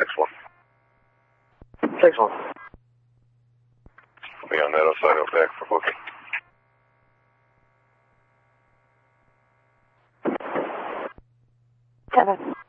6-1. 6-1. I'll be on that outside out back for booking. Kevin.